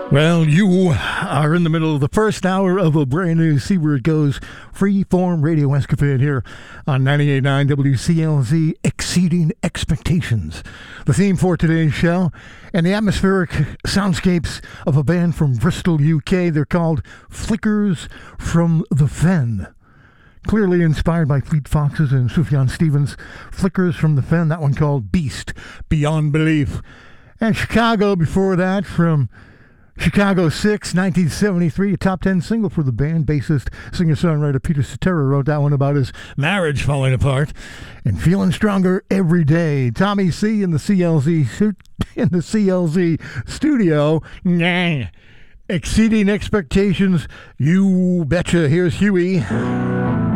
Well, you are in the middle of the first hour of a brand new See Where It Goes Freeform Radio Escapade here on 98.9 WCLZ, Exceeding Expectations. The theme for today's show and the atmospheric soundscapes of a band from Bristol, UK. They're called Flickers from the Fen. Clearly inspired by Fleet Foxes and Sufjan Stevens. Flickers from the Fen, that one called Beast, Beyond Belief. And Chicago before that from Chicago 6, 1973, a top 10 single for the band. Bassist, singer-songwriter Peter Cetera wrote that one about his marriage falling apart and feeling stronger every day. Tommy C in the CLZ studio. Nah. Exceeding Expectations, you betcha. Here's Huey.